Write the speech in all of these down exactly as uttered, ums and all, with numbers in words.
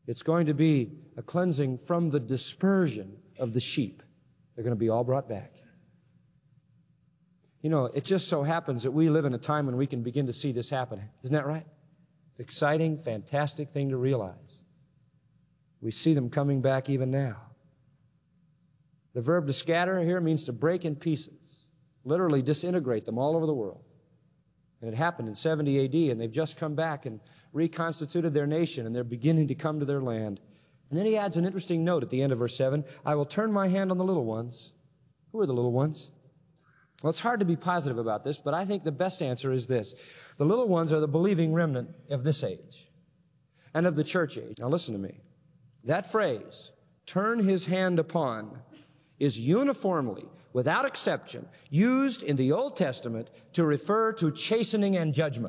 It's going to be a cleansing from the dispersion of the sheep. They're going to be all brought back. You know, it just so happens that we live in a time when we can begin to see this happen. Isn't that right? It's an exciting, fantastic thing to realize. We see them coming back even now. The verb to scatter here means to break in pieces, literally disintegrate them all over the world. And it happened in seventy A D, and they've just come back and reconstituted their nation, and they're beginning to come to their land. And then he adds an interesting note at the end of verse seven. I will turn my hand on the little ones. Who are the little ones? Well, it's hard to be positive about this, but I think the best answer is this. The little ones are the believing remnant of this age and of the church age. Now listen to me. That phrase, turn his hand upon, is uniformly, without exception, used in the Old Testament to refer to chastening and judgment.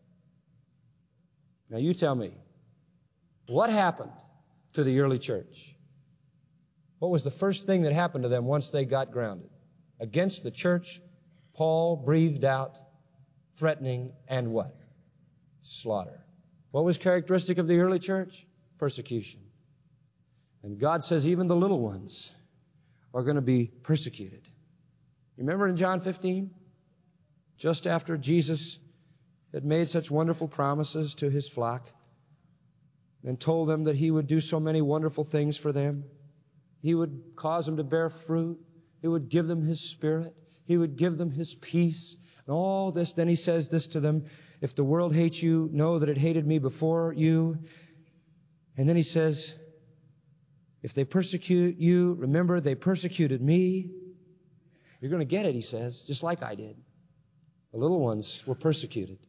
Now you tell me, what happened to the early church? What was the first thing that happened to them once they got grounded? Against the church, Paul breathed out threatening and what? Slaughter. What was characteristic of the early church? Persecution. And God says even the little ones are going to be persecuted. You remember in John fifteen? Just after Jesus had made such wonderful promises to his flock and told them that he would do so many wonderful things for them. He would cause them to bear fruit. He would give them his Spirit. He would give them his peace. And all this, then he says this to them, if the world hates you, know that it hated me before you. And then he says, if they persecute you, remember they persecuted me. You're going to get it, he says, just like I did. The little ones were persecuted.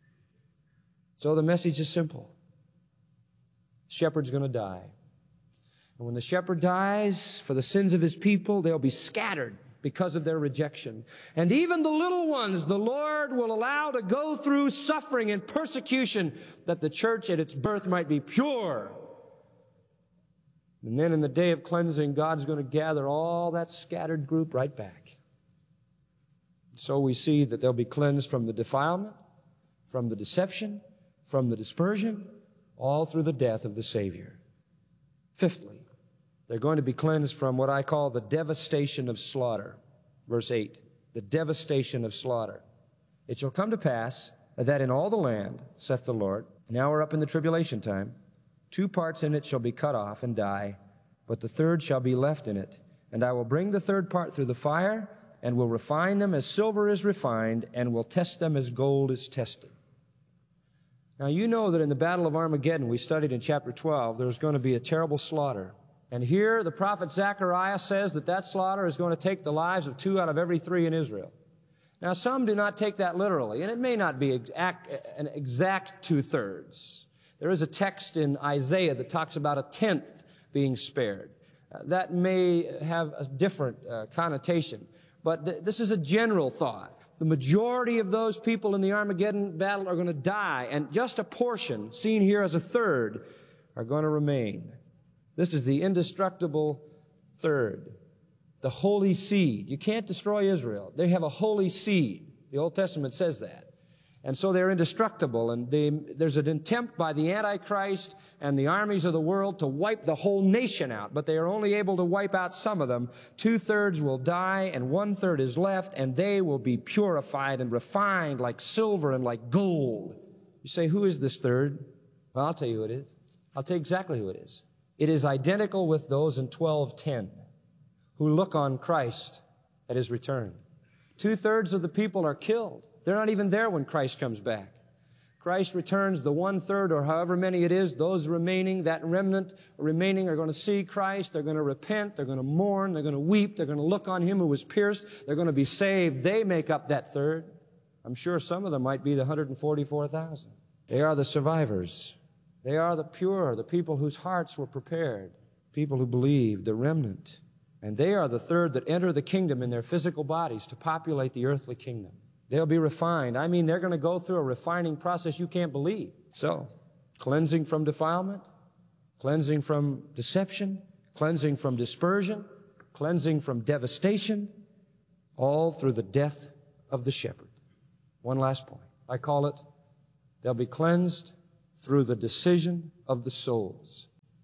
So the message is simple. The shepherd's going to die. And when the shepherd dies for the sins of his people, they'll be scattered because of their rejection. And even the little ones, the Lord will allow to go through suffering and persecution that the church at its birth might be pure. And then in the day of cleansing, God's going to gather all that scattered group right back. So we see that they'll be cleansed from the defilement, from the deception, from the dispersion, all through the death of the Savior. Fifthly, they're going to be cleansed from what I call the devastation of slaughter. Verse eight, the devastation of slaughter. It shall come to pass that in all the land, saith the Lord, now we're up in the tribulation time, two parts in it shall be cut off and die, but the third shall be left in it. And I will bring the third part through the fire, and will refine them as silver is refined, and will test them as gold is tested. Now you know that in the Battle of Armageddon, we studied in chapter twelve, there's going to be a terrible slaughter. And here the prophet Zechariah says that that slaughter is going to take the lives of two out of every three in Israel. Now some do not take that literally, and it may not be exact, an exact two-thirds. There is a text in Isaiah that talks about a tenth being spared. Uh, that may have a different uh, connotation, but th- this is a general thought. The majority of those people in the Armageddon battle are going to die, and just a portion, seen here as a third, are going to remain. This is the indestructible third, the holy seed. You can't destroy Israel. They have a holy seed. The Old Testament says that. And so they're indestructible, and they, there's an attempt by the Antichrist and the armies of the world to wipe the whole nation out, but they are only able to wipe out some of them. Two-thirds will die, and one-third is left, and they will be purified and refined like silver and like gold. You say, who is this third? Well, I'll tell you who it is. I'll tell you exactly who it is. It is identical with those in twelve ten who look on Christ at his return. Two-thirds of the people are killed. They're not even there when Christ comes back. Christ returns, the one-third or however many it is, those remaining, that remnant remaining are going to see Christ. They're going to repent. They're going to mourn. They're going to weep. They're going to look on him who was pierced. They're going to be saved. They make up that third. I'm sure some of them might be the one hundred forty-four thousand. They are the survivors. They are the pure, the people whose hearts were prepared, people who believed, the remnant. And they are the third that enter the kingdom in their physical bodies to populate the earthly kingdom. They'll be refined. I mean, they're going to go through a refining process you can't believe. So, cleansing from defilement, cleansing from deception, cleansing from dispersion, cleansing from devastation, all through the death of the shepherd. One last point. I call it, they'll be cleansed through the decision of the souls.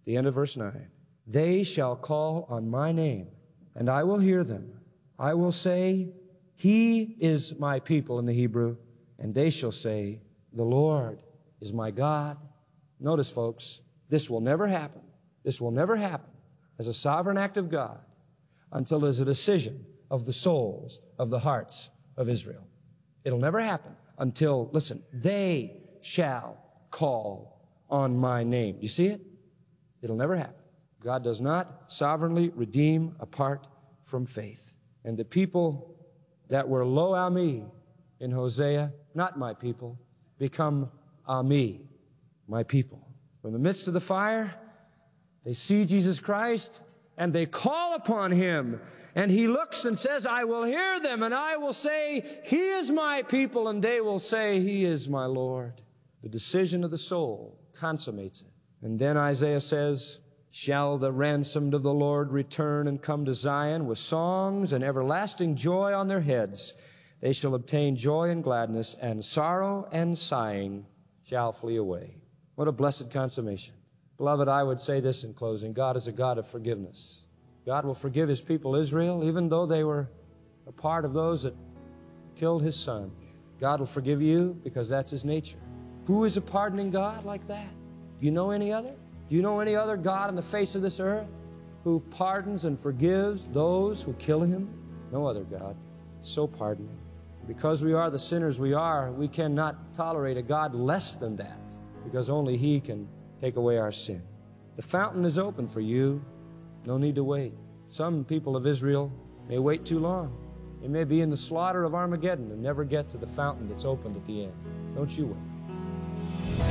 The end of verse nine. They shall call on my name, and I will hear them. I will say, He is my people in the Hebrew, and they shall say, the Lord is my God. Notice, folks, this will never happen. This will never happen as a sovereign act of God until there's a decision of the souls, of the hearts of Israel. It'll never happen until, listen, they shall call on my name. You see it? It'll never happen. God does not sovereignly redeem apart from faith. And the people that were lo ami in Hosea, not my people, become ami, my people. From the midst of the fire, they see Jesus Christ and they call upon Him. And He looks and says, I will hear them, and I will say, He is my people, and they will say, He is my Lord. The decision of the soul consummates it. And then Isaiah says, shall the ransomed of the Lord return and come to Zion with songs and everlasting joy on their heads. They shall obtain joy and gladness, and sorrow and sighing shall flee away. What a blessed consummation. Beloved, I would say this in closing. God is a God of forgiveness. God will forgive His people Israel, even though they were a part of those that killed His Son. God will forgive you because that's His nature. Who is a pardoning God like that? Do you know any other? Do you know any other God on the face of this earth who pardons and forgives those who kill Him? No other God. So pardoning. Because we are the sinners we are, we cannot tolerate a God less than that, because only He can take away our sin. The fountain is open for you. No need to wait. Some people of Israel may wait too long. They may be in the slaughter of Armageddon and never get to the fountain that's opened at the end. Don't you wait.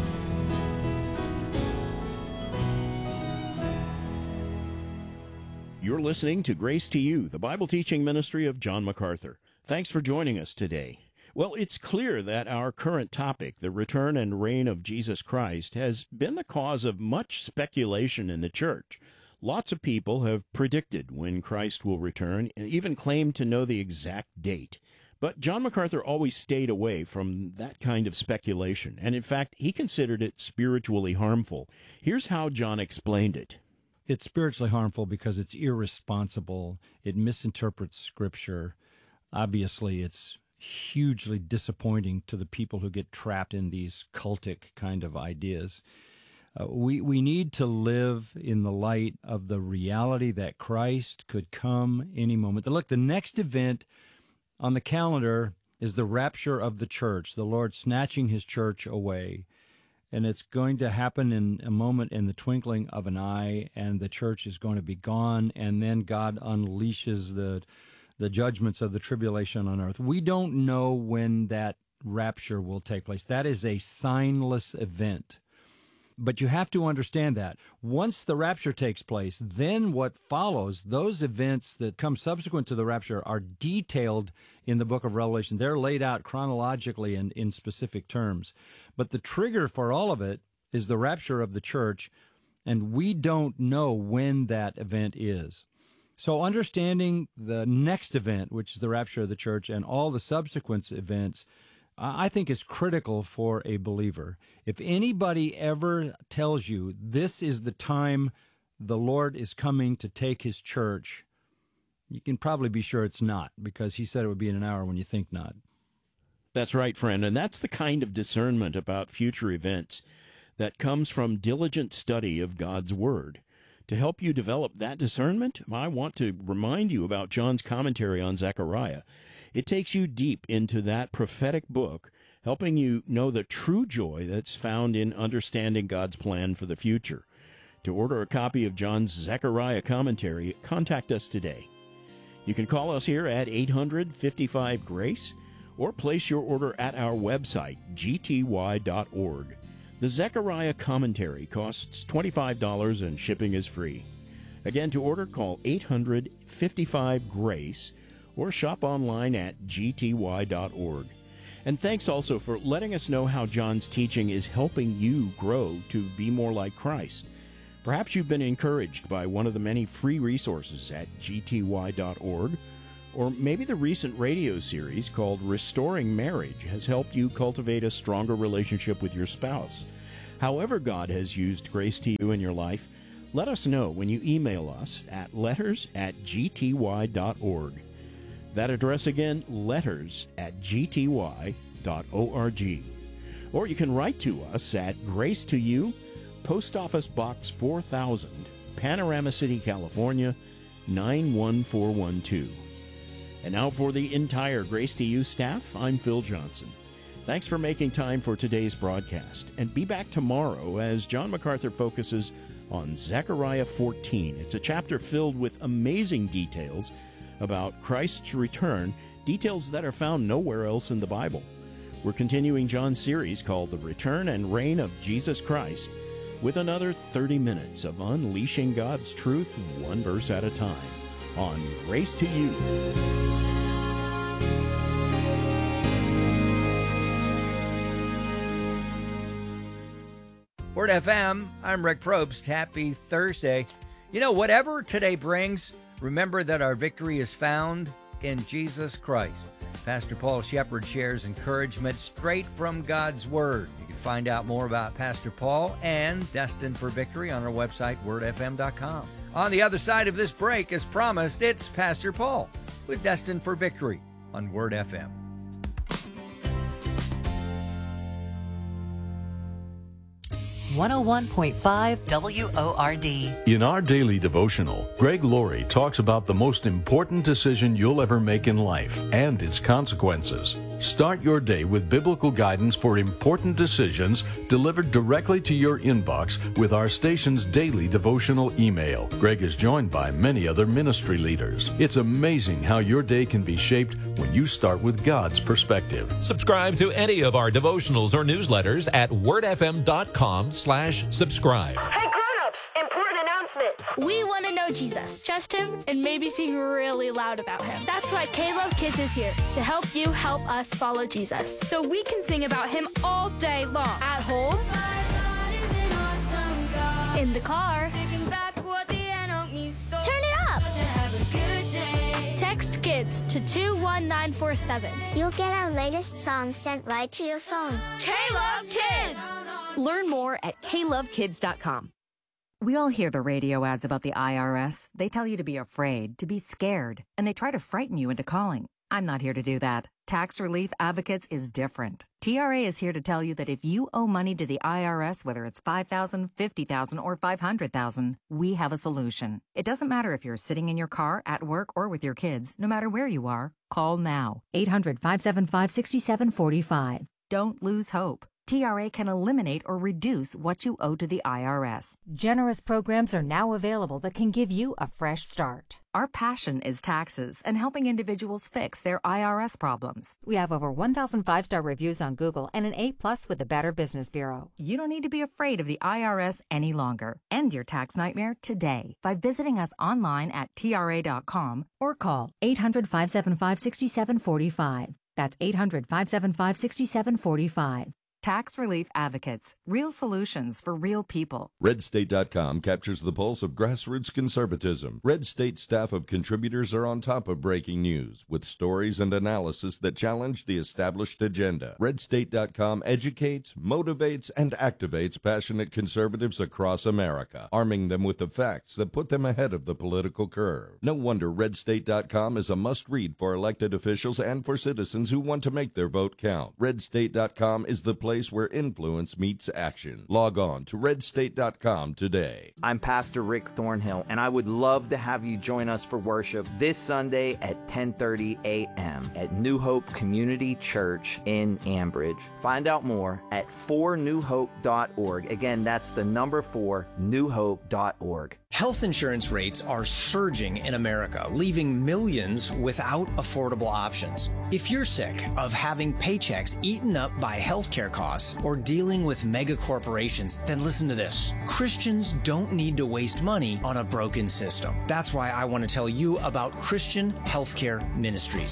You're listening to Grace to You, the Bible teaching ministry of John MacArthur. Thanks for joining us today. Well, it's clear that our current topic, the return and reign of Jesus Christ, has been the cause of much speculation in the church. Lots of people have predicted when Christ will return, and even claimed to know the exact date. But John MacArthur always stayed away from that kind of speculation, and in fact, he considered it spiritually harmful. Here's how John explained it. It's spiritually harmful because it's irresponsible. It misinterprets Scripture. Obviously, it's hugely disappointing to the people who get trapped in these cultic kind of ideas. Uh, we, we need to live in the light of the reality that Christ could come any moment. Look, the next event on the calendar is the rapture of the church, the Lord snatching His church away. And it's going to happen in a moment, in the twinkling of an eye, and the church is going to be gone, and then God unleashes the the judgments of the tribulation on earth. We don't know when that rapture will take place. That is a signless event. But you have to understand that. Once the rapture takes place, then what follows, those events that come subsequent to the rapture are detailed in the book of Revelation. They're laid out chronologically and in specific terms. But the trigger for all of it is the rapture of the church, and we don't know when that event is. So understanding the next event, which is the rapture of the church, and all the subsequent events, I think is critical for a believer. If anybody ever tells you this is the time the Lord is coming to take His church, you can probably be sure it's not, because He said it would be in an hour when you think not. That's right, friend, and that's the kind of discernment about future events that comes from diligent study of God's Word. To help you develop that discernment, I want to remind you about John's commentary on Zechariah. It takes you deep into that prophetic book, helping you know the true joy that's found in understanding God's plan for the future. To order a copy of John's Zechariah commentary, contact us today. You can call us here at eight hundred, fifty-five, GRACE, or place your order at our website, g t y dot org. The Zechariah commentary costs twenty-five dollars and shipping is free. Again, to order, call eight hundred, fifty-five, GRACE or shop online at g t y dot org. And thanks also for letting us know how John's teaching is helping you grow to be more like Christ. Perhaps you've been encouraged by one of the many free resources at g t y dot org, or maybe the recent radio series called Restoring Marriage has helped you cultivate a stronger relationship with your spouse. However God has used Grace to You in your life, let us know when you email us at letters at g t y dot org. That address again, letters at g t y dot org. Or you can write to us at Grace to You, Post Office Box four thousand, Panorama City, California, nine one four one two. And now for the entire Grace to You staff, I'm Phil Johnson. Thanks for making time for today's broadcast. And be back tomorrow as John MacArthur focuses on Zechariah fourteen. It's a chapter filled with amazing details about Christ's return, details that are found nowhere else in the Bible. We're continuing John's series called The Return and Reign of Jesus Christ with another thirty minutes of unleashing God's truth one verse at a time on Grace to You. Word F M, I'm Rick Probst. Happy Thursday. You know, whatever today brings, remember that our victory is found in Jesus Christ. Pastor Paul Shepard shares encouragement straight from God's Word. You can find out more about Pastor Paul and Destined for Victory on our website, word f m dot com. On the other side of this break, as promised, it's Pastor Paul with Destined for Victory on Word F M. one oh one point five W O R D. In our daily devotional, Greg Laurie talks about the most important decision you'll ever make in life and its consequences. Start your day with biblical guidance for important decisions delivered directly to your inbox with our station's daily devotional email. Greg is joined by many other ministry leaders. It's amazing how your day can be shaped when you start with God's perspective. Subscribe to any of our devotionals or newsletters at word f m dot com slash subscribe. Hey grown-ups, important announcement. We want to know Jesus, trust him, and maybe sing really loud about him. That's why K-Love Kids is here, to help you help us follow Jesus. So we can sing about him all day long. At home, in the car, turn it up. Text KIDS to two one nine four seven. You'll get our latest songs sent right to your phone. K-Love Kids! Learn more at k love kids dot com. We all hear the radio ads about the I R S. They tell you to be afraid, to be scared, and they try to frighten you into calling. I'm not here to do that. Tax Relief Advocates is different. T R A is here to tell you that if you owe money to the I R S, whether it's five thousand dollars, fifty thousand dollars, or five hundred thousand dollars, we have a solution. It doesn't matter if you're sitting in your car, at work, or with your kids. No matter where you are, call now. eight hundred, five seven five, six seven four five. Don't lose hope. T R A can eliminate or reduce what you owe to the I R S. Generous programs are now available that can give you a fresh start. Our passion is taxes and helping individuals fix their I R S problems. We have over one thousand five-star reviews on Google and an A plus with the Better Business Bureau. You don't need to be afraid of the I R S any longer. End your tax nightmare today by visiting us online at T R A dot com or call eight hundred, five seven five, six seven four five. That's eight hundred, five seven five, six seven four five. Tax Relief Advocates. Real solutions for real people. red state dot com captures the pulse of grassroots conservatism. Red State staff of contributors are on top of breaking news with stories and analysis that challenge the established agenda. red state dot com educates, motivates, and activates passionate conservatives across America, arming them with the facts that put them ahead of the political curve. No wonder red state dot com is a must-read for elected officials and for citizens who want to make their vote count. red state dot com is the place where influence meets action. Log on to red state dot com today. I'm Pastor Rick Thornhill, and I would love to have you join us for worship this Sunday at ten thirty a.m. at New Hope Community Church in Ambridge. Find out more at four new hope dot org. Again, that's the number four, new hope dot org. Health insurance rates are surging in America, leaving millions without affordable options. If you're sick of having paychecks eaten up by healthcare costs or dealing with mega corporations, then listen to this. Christians don't need to waste money on a broken system. That's why I want to tell you about Christian Healthcare Ministries.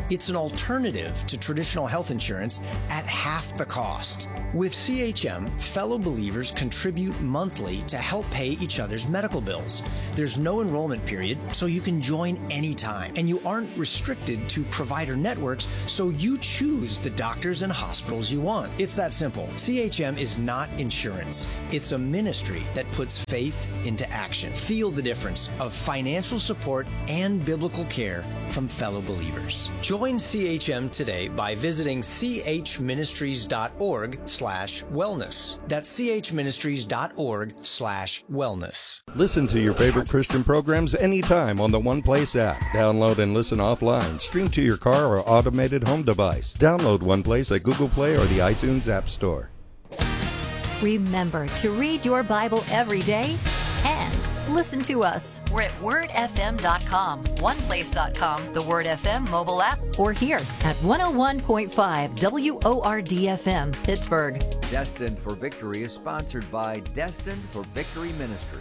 It's an alternative to traditional health insurance at half the cost. With C H M, fellow believers contribute monthly to help pay each other's medical bills. There's no enrollment period, so you can join anytime. And you aren't restricted to provider networks, so you choose the doctors and hospitals you want. It's that simple. C H M is not insurance. It's a ministry that puts faith into action. Feel the difference of financial support and biblical care from fellow believers. Join C H M today by visiting chministries.org slash wellness. That's chministries.org slash wellness. Listen to your favorite Christian programs anytime on the One Place app. Download and listen offline. Stream to your car or automated home device. Download One Place at Google Play or the iTunes App Store. Remember to read your Bible every day and listen to us. We're at word f m dot com, one place dot com, the Word F M mobile app, or here at one oh one point five W O R D F M, Pittsburgh. Destined for Victory is sponsored by Destined for Victory Ministries.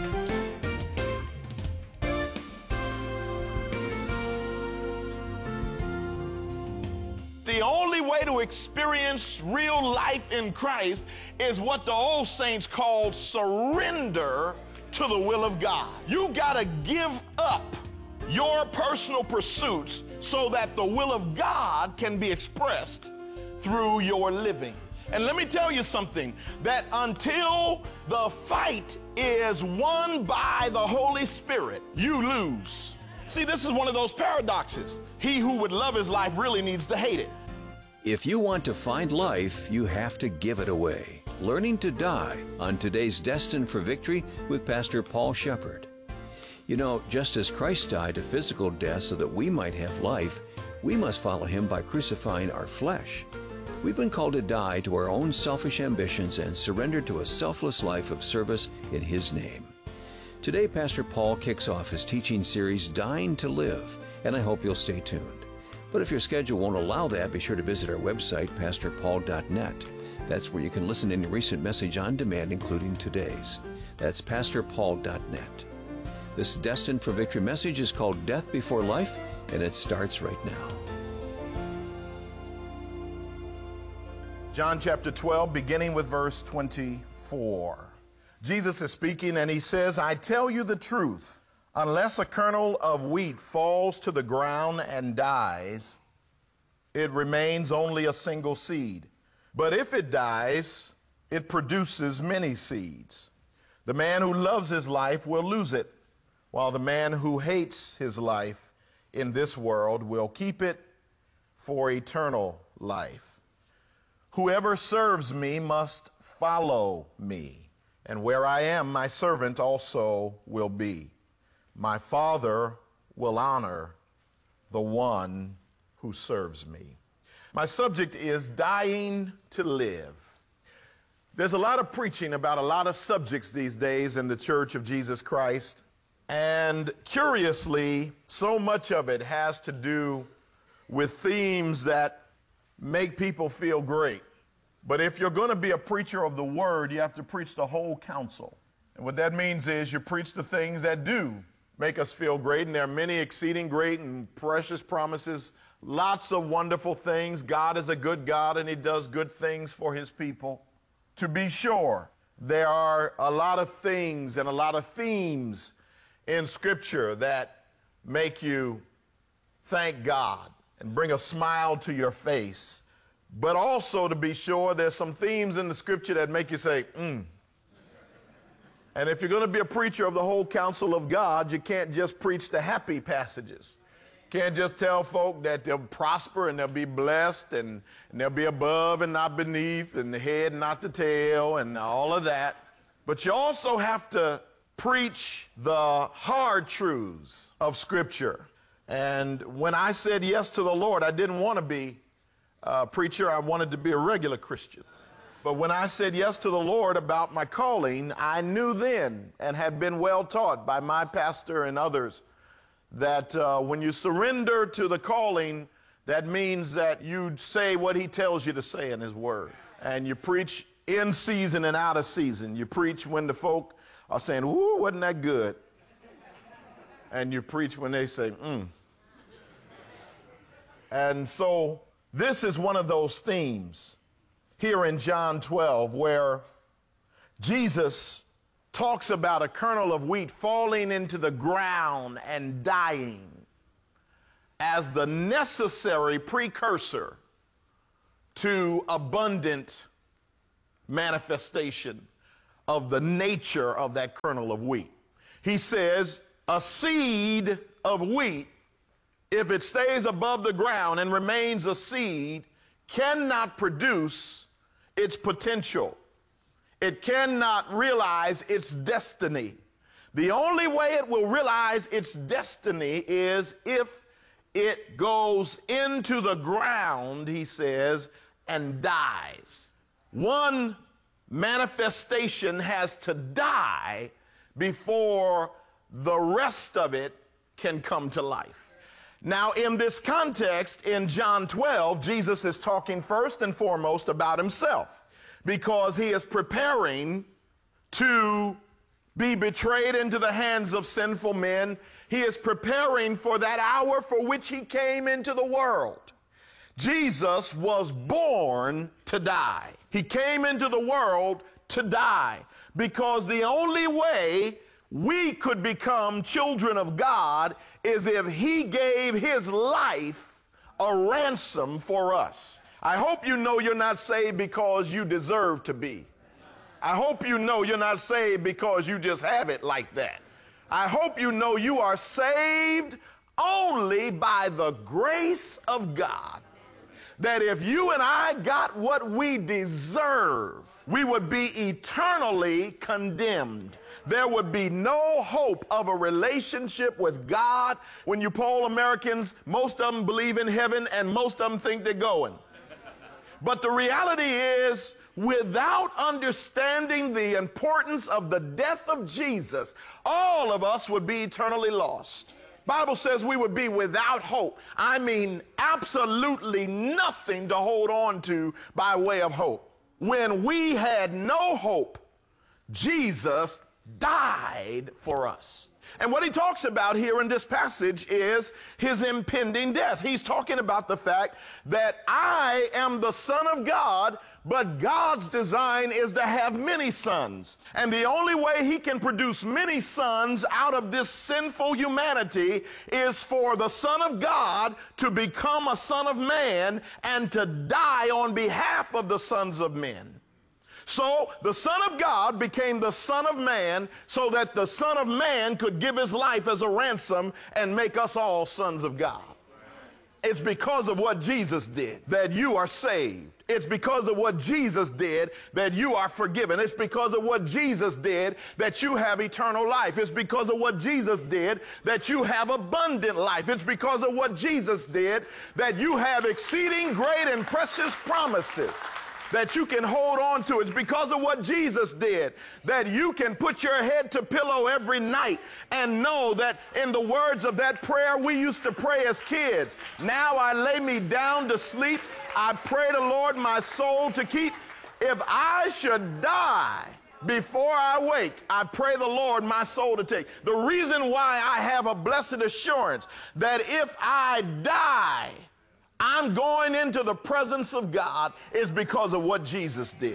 The only way to experience real life in Christ is what the old saints called surrender to the will of God. You gotta give up your personal pursuits so that the will of God can be expressed through your living. And let me tell you something, that until the fight is won by the Holy Spirit, you lose. See, this is one of those paradoxes. He who would love his life really needs to hate it. If you want to find life, you have to give it away. Learning to Die on today's Destined for Victory with Pastor Paul Shepard. You know, just as Christ died a physical death so that we might have life, we must follow him by crucifying our flesh. We've been called to die to our own selfish ambitions and surrender to a selfless life of service in his name. Today, Pastor Paul kicks off his teaching series, Dying to Live, and I hope you'll stay tuned. But if your schedule won't allow that, be sure to visit our website, pastor paul dot net. That's where you can listen to any recent message on demand, including today's. That's pastor paul dot net. This Destined for Victory message is called Death Before Life, and it starts right now. John chapter twelve, beginning with verse twenty-four. Jesus is speaking, and he says, I tell you the truth. Unless a kernel of wheat falls to the ground and dies, it remains only a single seed. But if it dies, it produces many seeds. The man who loves his life will lose it, while the man who hates his life in this world will keep it for eternal life. Whoever serves me must follow me, and where I am, my servant also will be. My Father will honor the one who serves me. My subject is dying to live. There's a lot of preaching about a lot of subjects these days in the Church of Jesus Christ. And curiously, so much of it has to do with themes that make people feel great. But if you're going to be a preacher of the word, you have to preach the whole counsel. And what that means is you preach the things that do make us feel great. And there are many exceeding great and precious promises, lots of wonderful things. God is a good God, and he does good things for his people. To be sure, there are a lot of things and a lot of themes in Scripture that make you thank God and bring a smile to your face. But also, to be sure, there's some themes in the Scripture that make you say, mm. And if you're going to be a preacher of the whole counsel of God, you can't just preach the happy passages. You can't just tell folk that they'll prosper and they'll be blessed and, and they'll be above and not beneath and the head and not the tail and all of that. But you also have to preach the hard truths of Scripture. And when I said yes to the Lord, I didn't want to be a preacher. I wanted to be a regular Christian. But when I said yes to the Lord about my calling, I knew then and had been well taught by my pastor and others that uh, when you surrender to the calling, that means that you say what he tells you to say in his word. And you preach in season and out of season. You preach when the folk are saying, ooh, wasn't that good? And you preach when they say, mm. And so this is one of those themes here in John twelve where Jesus talks about a kernel of wheat falling into the ground and dying as the necessary precursor to abundant manifestation of the nature of that kernel of wheat. He says a seed of wheat, if it stays above the ground and remains a seed, cannot produce its potential. It cannot realize its destiny. The only way it will realize its destiny is if it goes into the ground, he says, and dies. One manifestation has to die before the rest of it can come to life. Now, in this context, in John twelve, Jesus is talking first and foremost about himself because he is preparing to be betrayed into the hands of sinful men. He is preparing for that hour for which he came into the world. Jesus was born to die. He came into the world to die because the only way we could become children of God is if he gave his life a ransom for us. I hope you know you're not saved because you deserve to be. I hope you know you're not saved because you just have it like that. I hope you know you are saved only by the grace of God. That if you and I got what we deserve, we would be eternally condemned. There would be no hope of a relationship with God. When you poll Americans, most of them believe in heaven and most of them think they're going. But the reality is, without understanding the importance of the death of Jesus, all of us would be eternally lost. Bible says we would be without hope. I mean, absolutely nothing to hold on to by way of hope. When we had no hope, Jesus died for us. And what he talks about here in this passage is his impending death. He's talking about the fact that I am the Son of God, but God's design is to have many sons. And the only way he can produce many sons out of this sinful humanity is for the Son of God to become a son of man and to die on behalf of the sons of men. So the Son of God became the Son of Man so that the Son of Man could give his life as a ransom and make us all sons of God. It's because of what Jesus did that you are saved. It's because of what Jesus did that you are forgiven. It's because of what Jesus did that you have eternal life. It's because of what Jesus did that you have abundant life. It's because of what Jesus did that you have exceeding great and precious promises that you can hold on to. It's because of what Jesus did that you can put your head to pillow every night and know that in the words of that prayer we used to pray as kids, now I lay me down to sleep, I pray the Lord my soul to keep. If I should die before I wake, I pray the Lord my soul to take. The reason why I have a blessed assurance that if I die, I'm going into the presence of God is because of what Jesus did.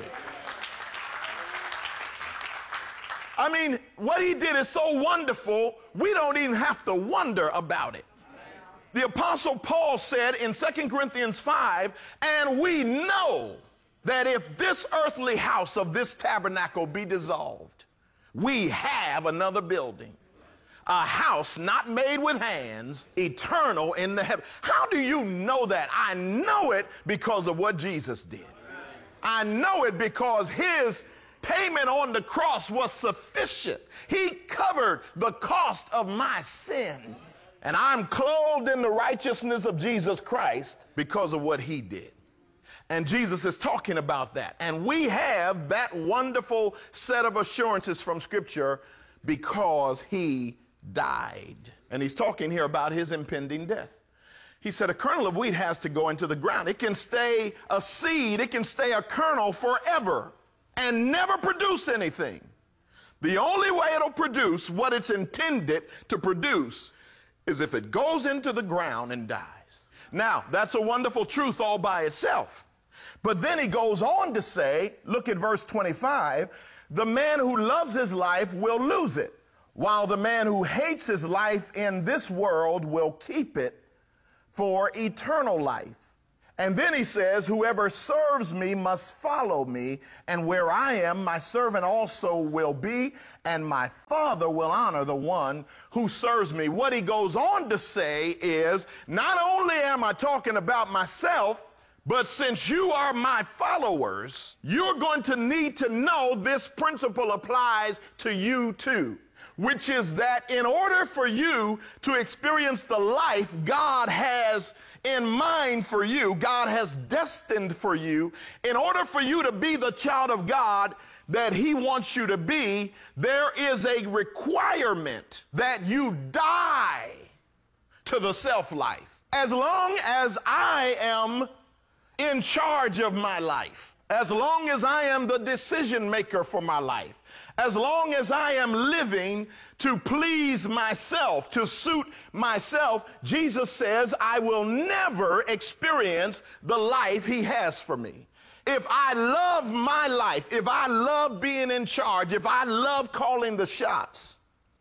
I mean, what he did is so wonderful, we don't even have to wonder about it. The Apostle Paul said in Second Corinthians five, and we know that if this earthly house of this tabernacle be dissolved, we have another building. A house not made with hands, eternal in the heaven. How do you know that? I know it because of what Jesus did. I know it because his payment on the cross was sufficient. He covered the cost of my sin. And I'm clothed in the righteousness of Jesus Christ because of what he did. And Jesus is talking about that. And we have that wonderful set of assurances from Scripture because he died. And he's talking here about his impending death. He said a kernel of wheat has to go into the ground. It can stay a seed, it can stay a kernel forever and never produce anything. The only way it'll produce what it's intended to produce is if it goes into the ground and dies. Now, that's a wonderful truth all by itself. But then he goes on to say, look at verse twenty-five, the man who loves his life will lose it, while the man who hates his life in this world will keep it for eternal life. And then he says, whoever serves me must follow me, and where I am, my servant also will be, and my Father will honor the one who serves me. What he goes on to say is, not only am I talking about myself, but since you are my followers, you're going to need to know this principle applies to you too, which is that in order for you to experience the life God has in mind for you, God has destined for you, in order for you to be the child of God that he wants you to be, there is a requirement that you die to the self-life. As long as I am in charge of my life, as long as I am the decision maker for my life, as long as I am living to please myself, to suit myself, Jesus says I will never experience the life he has for me. If I love my life, if I love being in charge, if I love calling the shots,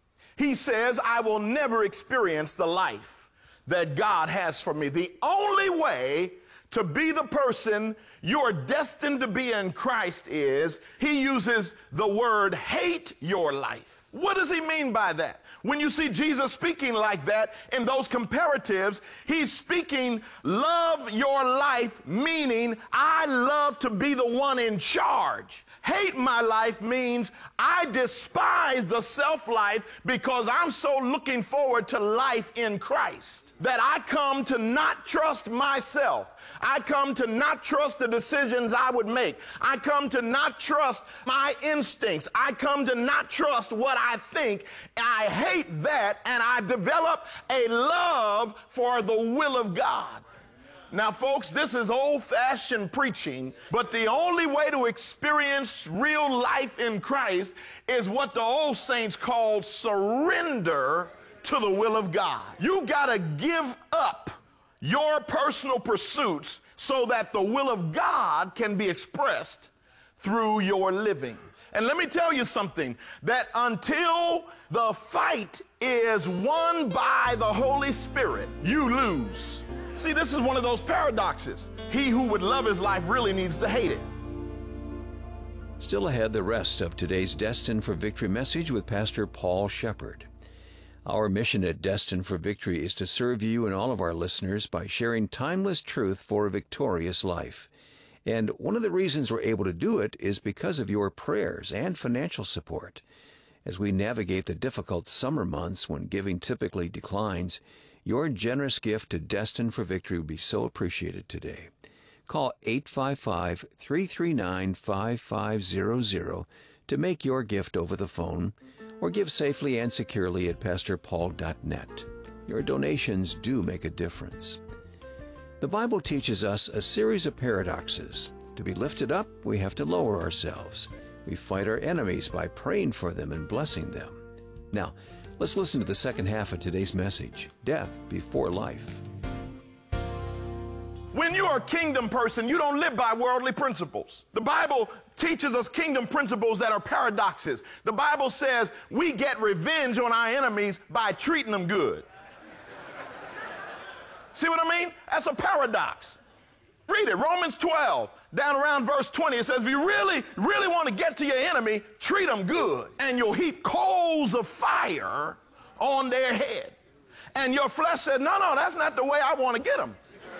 he says I will never experience the life that God has for me. The only way to be the person you're destined to be in Christ is, he uses the word hate your life. What does he mean by that? When you see Jesus speaking like that in those comparatives, he's speaking love your life, meaning I love to be the one in charge. Hate my life means I despise the self-life because I'm so looking forward to life in Christ that I come to not trust myself. I come to not trust the decisions I would make. I come to not trust my instincts. I come to not trust what I think. I hate that, and I develop a love for the will of God. Now, folks, this is old-fashioned preaching, but the only way to experience real life in Christ is what the old saints called surrender to the will of God. You got to give up your personal pursuits so that the will of God can be expressed through your living. And let me tell you something, that until the fight is won by the Holy Spirit, you lose. See, this is one of those paradoxes. He who would love his life really needs to hate it. Still ahead, the rest of today's Destined for Victory message with Pastor Paul Shepard. Our mission at Destined for Victory is to serve you and all of our listeners by sharing timeless truth for a victorious life. And one of the reasons we're able to do it is because of your prayers and financial support. As we navigate the difficult summer months when giving typically declines, your generous gift to Destined for Victory would be so appreciated today. Call eight five five, three three nine, five five zero zero to make your gift over the phone, or give safely and securely at pastor paul dot net. Your donations do make a difference. The Bible teaches us a series of paradoxes. To be lifted up, we have to lower ourselves. We fight our enemies by praying for them and blessing them. Now, let's listen to the second half of today's message, Death Before Life. When you're a kingdom person, you don't live by worldly principles. The Bible teaches us kingdom principles that are paradoxes. The Bible says we get revenge on our enemies by treating them good. See what I mean? That's a paradox. Read it, Romans twelve, down around verse twenty. It says, if you really, really want to get to your enemy, treat them good, and you'll heap coals of fire on their head. And your flesh said, no, no, that's not the way I want to get them.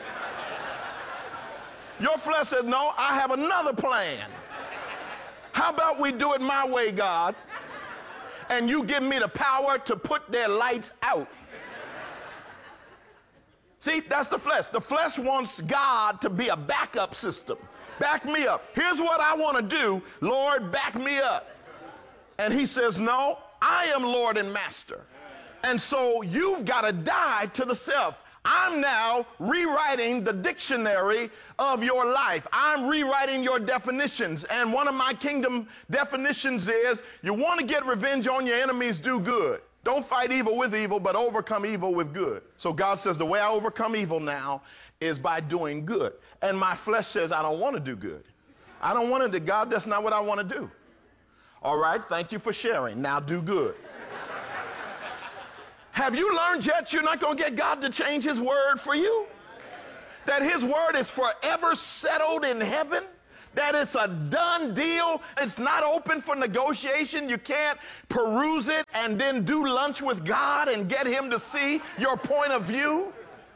Your flesh says, no, I have another plan. How about we do it my way, God, and you give me the power to put their lights out? See, that's the flesh. The flesh wants God to be a backup system. Back me up. Here's what I want to do. Lord, back me up. And he says, no, I am Lord and Master. And so you've got to die to the self. I'm now rewriting the dictionary of your life. I'm rewriting your definitions. And one of my kingdom definitions is, you want to get revenge on your enemies, do good. Don't fight evil with evil, but overcome evil with good. So God says the way I overcome evil now is by doing good. And my flesh says I don't want to do good. I don't want to do God. That's not what I want to do. All right, thank you for sharing. Now do good. Have you learned yet you're not going to get God to change his word for you? That his word is forever settled in heaven? That it's a done deal. It's not open for negotiation. You can't peruse it and then do lunch with God and get him to see your point of view.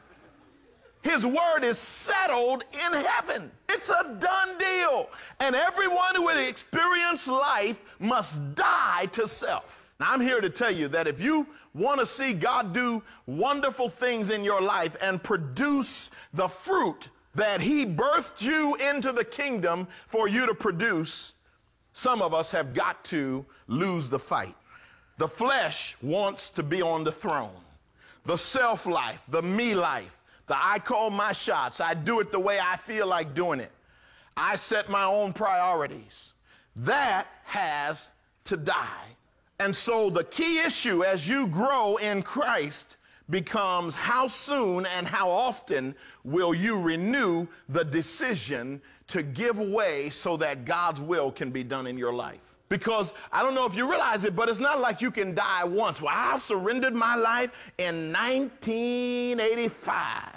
His word is settled in heaven. It's a done deal. And everyone who would experience life must die to self. Now, I'm here to tell you that if you want to see God do wonderful things in your life and produce the fruit that he birthed you into the kingdom for you to produce, some of us have got to lose the fight. The flesh wants to be on the throne. The self life, the me life, the I call my shots. I do it the way I feel like doing it. I set my own priorities. That has to die. And so the key issue as you grow in Christ becomes how soon and how often will you renew the decision to give way so that God's will can be done in your life. Because I don't know if you realize it, but it's not like you can die once. Well, I surrendered my life in nineteen eighty-five.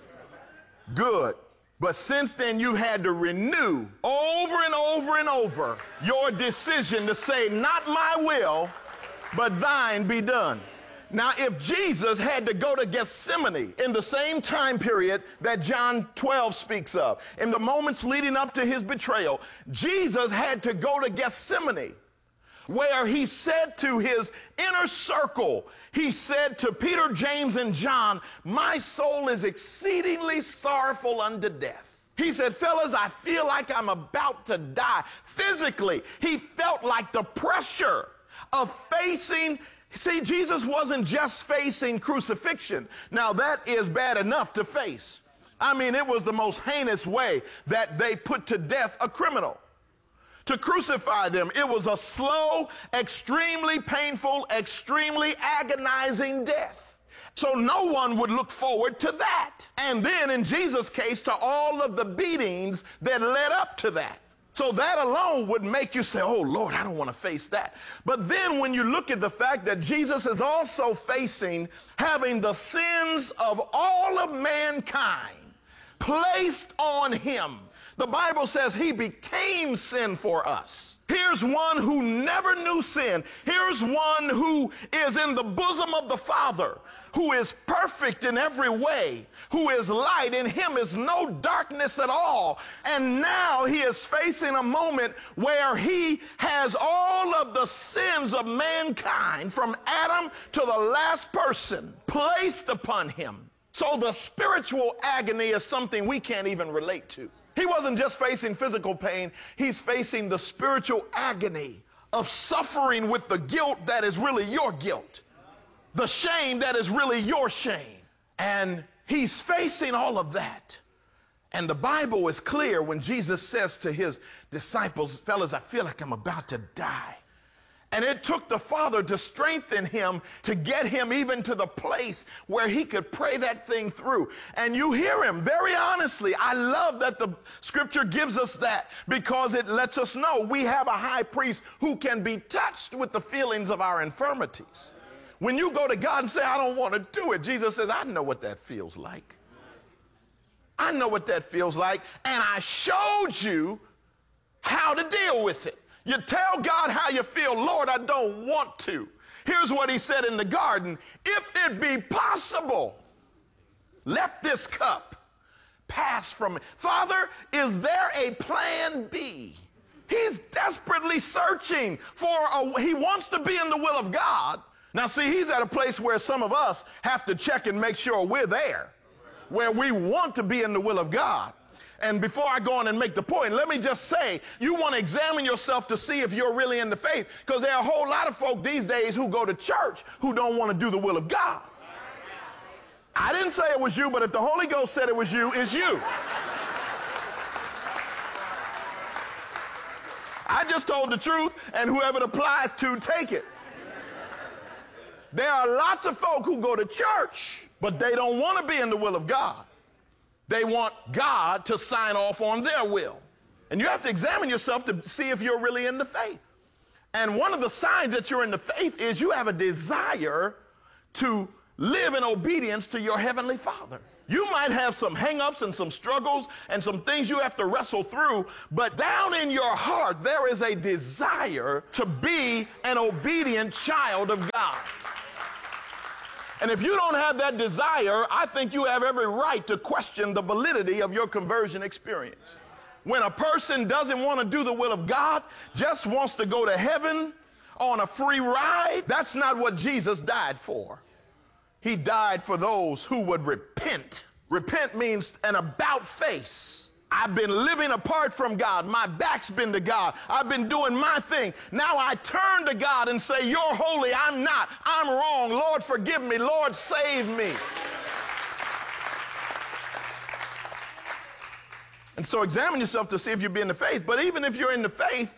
Good. But since then, you had to renew over and over and over your decision to say, not my will, but thine be done. Now, if Jesus had to go to Gethsemane in the same time period that John twelve speaks of, in the moments leading up to his betrayal, Jesus had to go to Gethsemane, where he said to his inner circle, he said to Peter, James, and John, my soul is exceedingly sorrowful unto death. He said, fellas, I feel like I'm about to die. Physically, he felt like the pressure of facing. See, Jesus wasn't just facing crucifixion. Now, that is bad enough to face. I mean, it was the most heinous way that they put to death a criminal. To crucify them, it was a slow, extremely painful, extremely agonizing death. So no one would look forward to that. And then, in Jesus' case, to all of the beatings that led up to that. So that alone would make you say, oh, Lord, I don't want to face that. But then when you look at the fact that Jesus is also facing having the sins of all of mankind placed on him, the Bible says he became sin for us. Here's one who never knew sin. Here's one who is in the bosom of the Father, who is perfect in every way, who is light. In him is no darkness at all. And now he is facing a moment where he has all of the sins of mankind, from Adam to the last person, placed upon him. So the spiritual agony is something we can't even relate to. He wasn't just facing physical pain, he's facing the spiritual agony of suffering with the guilt that is really your guilt, the shame that is really your shame. And he's facing all of that. And the Bible is clear when Jesus says to his disciples, fellas, I feel like I'm about to die. And it took the Father to strengthen him, to get him even to the place where he could pray that thing through. And you hear him very honestly. I love that the scripture gives us that, because it lets us know we have a high priest who can be touched with the feelings of our infirmities. When you go to God and say, I don't want to do it, Jesus says, I know what that feels like. I know what that feels like, and I showed you how to deal with it. You tell God how you feel. Lord, I don't want to. Here's what he said in the garden. If it be possible, let this cup pass from me. Father, is there a plan B? He's desperately searching for a, he wants to be in the will of God. Now, see, he's at a place where some of us have to check and make sure we're there, where we want to be in the will of God. And before I go on and make the point, let me just say, you want to examine yourself to see if you're really in the faith, because there are a whole lot of folk these days who go to church who don't want to do the will of God. I didn't say it was you, but if the Holy Ghost said it was you, it's you. I just told the truth, and whoever it applies to, take it. There are lots of folk who go to church, but they don't want to be in the will of God. They want God to sign off on their will. And you have to examine yourself to see if you're really in the faith. And one of the signs that you're in the faith is you have a desire to live in obedience to your Heavenly Father. You might have some hang-ups and some struggles and some things you have to wrestle through, but down in your heart, there is a desire to be an obedient child of God. And if you don't have that desire, I think you have every right to question the validity of your conversion experience. When a person doesn't want to do the will of God, just wants to go to heaven on a free ride, that's not what Jesus died for. He died for those who would repent. Repent means an about face. I've been living apart from God. My back's been to God. I've been doing my thing. Now I turn to God and say, you're holy, I'm not. I'm wrong. Lord, forgive me. Lord, save me. And so examine yourself to see if you're in the faith. But even if you're in the faith,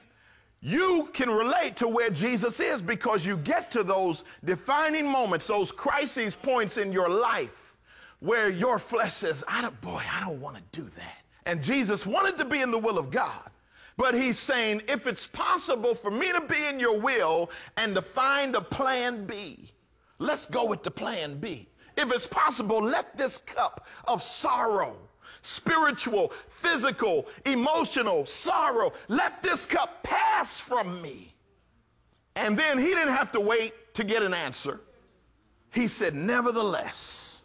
you can relate to where Jesus is, because you get to those defining moments, those crisis points in your life where your flesh says, I don't, boy, I don't want to do that. And Jesus wanted to be in the will of God. But he's saying, if it's possible for me to be in your will and to find a plan B, let's go with the plan B. If it's possible, let this cup of sorrow, spiritual, physical, emotional sorrow, let this cup pass from me. And then he didn't have to wait to get an answer. He said, nevertheless,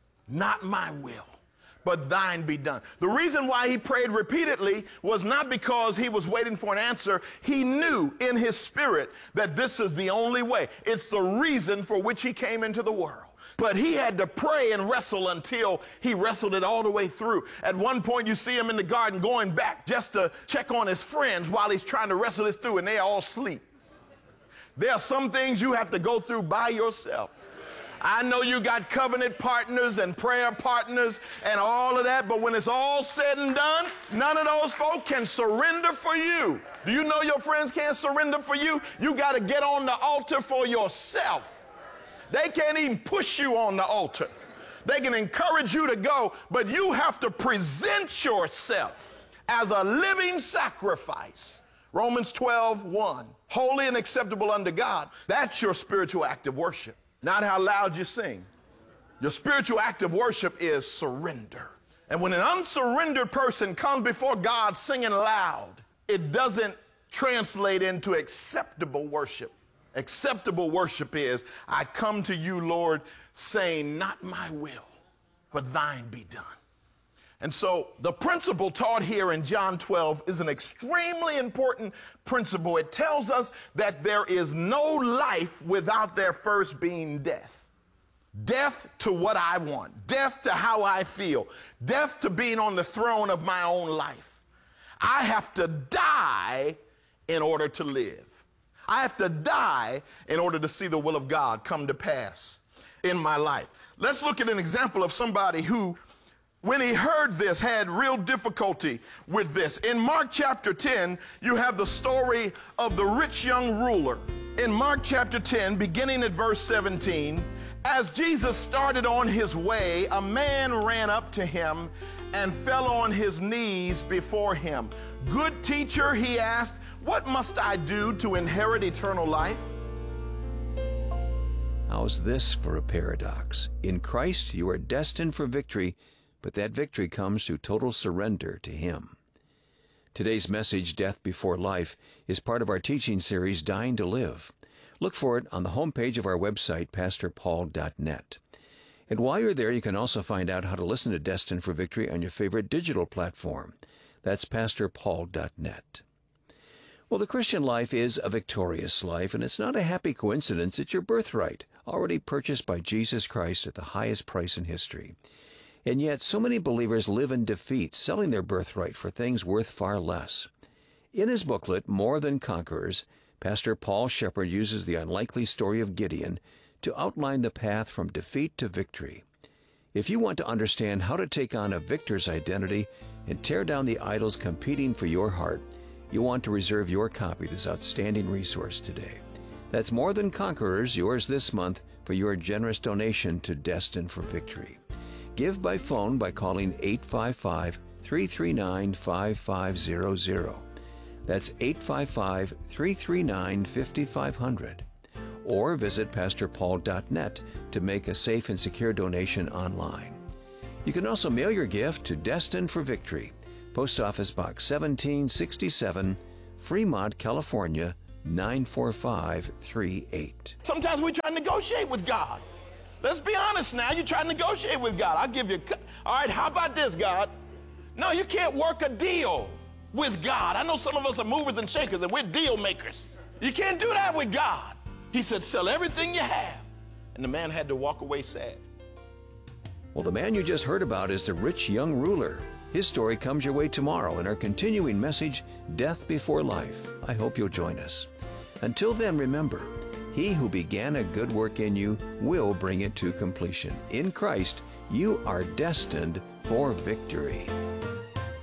not my will, but thine be done. The reason why he prayed repeatedly was not because he was waiting for an answer. He knew in his spirit that this is the only way. It's the reason for which he came into the world. But he had to pray and wrestle until he wrestled it all the way through. At one point, you see him in the garden going back just to check on his friends while he's trying to wrestle this through, and they all sleep. There are some things you have to go through by yourself. I know you got covenant partners and prayer partners and all of that, but when it's all said and done, none of those folk can surrender for you. Do you know your friends can't surrender for you? You got to get on the altar for yourself. They can't even push you on the altar. They can encourage you to go, but you have to present yourself as a living sacrifice. Romans twelve one, holy and acceptable unto God. That's your spiritual act of worship, not how loud you sing. Your spiritual act of worship is surrender. And when an unsurrendered person comes before God singing loud, it doesn't translate into acceptable worship. Acceptable worship is, I come to you, Lord, saying, not my will, but thine be done. And so the principle taught here in John twelve is an extremely important principle. It tells us that there is no life without there first being death. Death to what I want, death to how I feel, death to being on the throne of my own life. I have to die in order to live. I have to die in order to see the will of God come to pass in my life. Let's look at an example of somebody who, when he heard this, had real difficulty with this. In Mark chapter ten, you have the story of the rich young ruler. In Mark chapter ten, beginning at verse seventeen, as Jesus started on his way, a man ran up to him and fell on his knees before him. Good teacher, he asked, what must I do to inherit eternal life? How's this for a paradox? In Christ, you are destined for victory, but that victory comes through total surrender to Him. Today's message, Death Before Life, is part of our teaching series, Dying to Live. Look for it on the homepage of our website, pastor paul dot net. And while you're there, you can also find out how to listen to Destined for Victory on your favorite digital platform. That's pastor paul dot net. Well, the Christian life is a victorious life, and it's not a happy coincidence. It's your birthright, already purchased by Jesus Christ at the highest price in history. And yet, so many believers live in defeat, selling their birthright for things worth far less. In his booklet, More Than Conquerors, Pastor Paul Shepard uses the unlikely story of Gideon to outline the path from defeat to victory. If you want to understand how to take on a victor's identity and tear down the idols competing for your heart, you want to reserve your copy of this outstanding resource today. That's More Than Conquerors, yours this month for your generous donation to Destined for Victory. Give by phone by calling eight five five, three three nine, five five zero zero. That's eight five five, three three nine, five five zero zero. Or visit pastor paul dot net to make a safe and secure donation online. You can also mail your gift to Destined for Victory, Post Office Box seventeen sixty-seven, Fremont, California, nine four five three eight. Sometimes we try to negotiate with God. Let's be honest now. You try to negotiate with God. I'll give you a cut. All right, how about this, God? No, you can't work a deal with God. I know some of us are movers and shakers and we're deal makers. You can't do that with God. He said, sell everything you have. And the man had to walk away sad. Well, the man you just heard about is the rich young ruler. His story comes your way tomorrow in our continuing message, Death Before Life. I hope you'll join us. Until then, remember, he who began a good work in you will bring it to completion. In Christ, you are destined for victory.